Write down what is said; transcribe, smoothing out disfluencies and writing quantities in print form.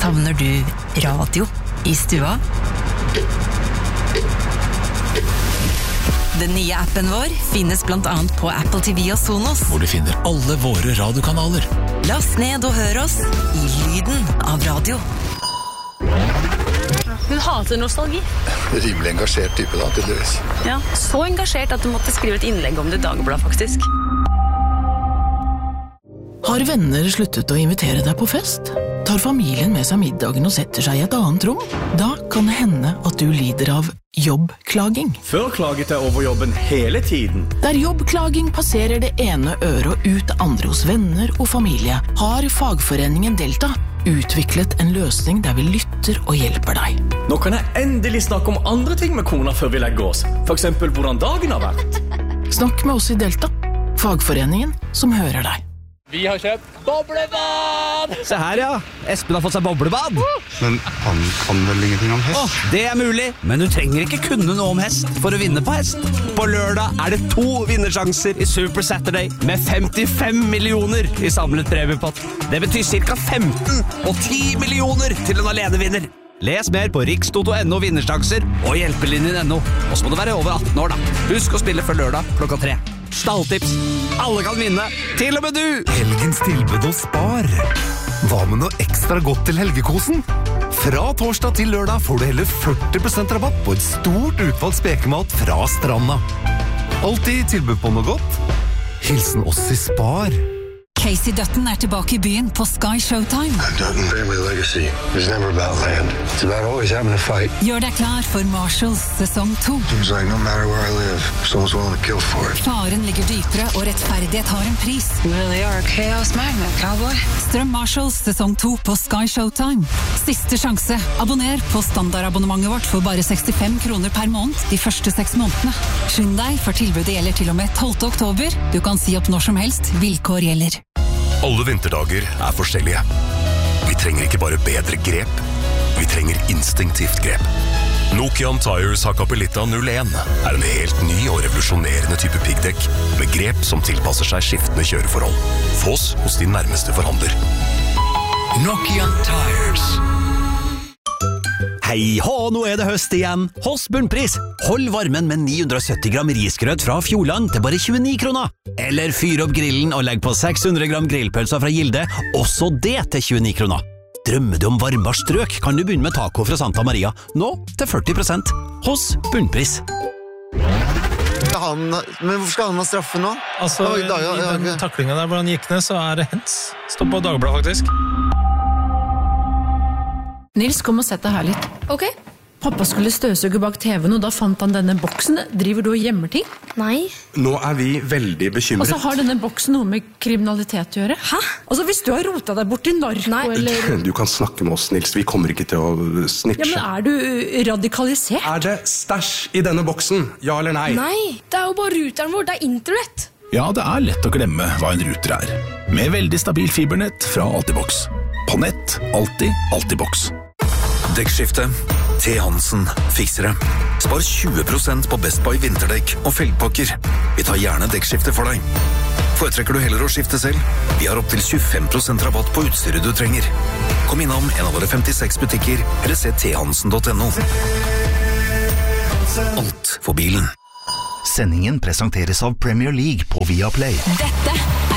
Savner du radio i stua? Den nye appen vår finnes blant annet på Apple TV og Sonos, hvor du finner alle våre radiokanaler. Last ned og hør oss i lyden av radio. Hun hater nostalgi. Rimelig engasjert type da, tydeligvis. Ja, så engasjert at du måtte skrive et innlegg om det i Dagbladet, faktisk. Har venner sluttet å invitere deg på fest? Tar familien med seg middagen og setter seg i et annet rom? Da kan det hende at du lider av jobbklaging. Før klaget jeg over jobben hele tiden. Der jobbklaging passerer det ene øret og ut det andre hos venner og familie, har fagforeningen Delta utviklet en løsning der vi lytter og hjelper deg. Nå kan jeg endelig snakke om andre ting med kona før vi legger oss. For eksempel hvordan dagen har vært. Snakk med oss i Delta, fagforeningen som hører deg. Vi har kjøpt boblebad! Se her, ja. Espen har fått seg boblebad. Men han kan vel ingenting om hest? Det er mulig, men du trenger ikke kunne noe om hest for å vinne på hest. På lørdag er det 2 vinnersjanser i Super Saturday med 55 millioner i samlet premiepott. Det betyr ca. 15 og 10 millioner til en alenevinner. Les mer på rikstoto.no vinnersjanser og hjelpelinjen.no. Og så må du være over 18 år da. Husk å spille før lørdag klokka 3. Stalltips. Alle kan vinne, til og med du! Helgens tilbud og spar. Hva med noe ekstra godt til helgekosen? Fra torsdag til lørdag får du hele 40% rabatt på et stort utvalg spekemat fra Stranda. Alltid tilbud på noe godt. Hilsen oss i Spar. Casey Dutton tilbake i byen på Sky Showtime. Dutton family legacy is never about land. It's about always having a fight. Gjør deg klar for Marshalls sesong 2. Seems like no matter where I live, someone's willing to kill for it. Faren ligger dypere, og rettferdighet har en pris. You really are a chaos magnet, cowboy. Strøm Marshalls sesong 2 på Sky Showtime. Siste sjanse. Abonner på standardabonnementet vårt for bare 65 kroner per måned de første 6 månedene. Skynd deg, for tilbudet gjelder til og med 12. oktober. Du kan si opp når som helst. Vilkår gjelder. Alle vinterdager er forskjellige. Vi trenger ikke bare bedre grep, vi trenger instinktivt grep. Nokian Tires Hakkapelitta 01 er en helt ny og revolusjonerende type piggdekk med grep som tilpasser seg skiftende kjøreforhold. Fås hos din nærmeste forhandler. Nokian Tires. Hei hå, nå er det høst igjen. Hos Bunnpris. Hold varmen med 970 gram risgrøt fra Fjordland til bare 29 kroner. Eller fyr opp grillen og legg på 600 gram grillpølser fra Gilde, også det til 29 kroner. Drømmer du om varmere strøk, kan du begynne med taco fra Santa Maria, nå til 40%. Hos Bunnpris. Men hvorfor skal han ha straffe nå? Altså, i den taklingen der hvor han gikk ned, så er det hens. Står på Dagbladet faktisk. Nils, kom og sett deg her litt. Ok. Pappa skulle støvsuge bak TV-en, og da fant han denne boksen. Driver du og gjemmer ting? Nei. Nå er vi veldig bekymret. Og så har denne boksen noe med kriminalitet å gjøre. Hæ? Altså, hvis du har rotet deg bort i narko, eller... Du kan snakke med oss, Nils. Vi kommer ikke til å snitche. Ja, men er du radikalisert? Er det stæsj i denne boksen? Ja eller nei? Nei, det er jo bare ruteren vår. Det er internett. Ja, det er lett å glemme hva en ruter er. Med veldig stabil fibernett fra Altibox. På nett, alltid Altibox. Dekkskifte. T. Hansen fikser det. Spar 20% på Best Buy vinterdekk og felgpakker. Vi tar gjerne dekkskifte for deg. Foretrekker du heller å skifte selv? Vi har opp til 25% rabatt på utstyret du trenger. Kom innom en av våre 56 butikker, eller se thansen.no. Alt for bilen. Sendingen presenteres av Premier League på Viaplay. Dette